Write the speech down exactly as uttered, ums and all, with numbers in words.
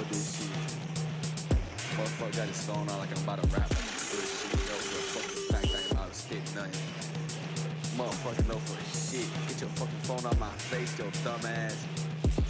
know this shit. Motherfucker got his phone out like I'm about to rap. Good shit, yo, yo, fucking back, back about to spit nothing. Motherfucker know for shit. Get your fucking phone out my face, yo dumb ass.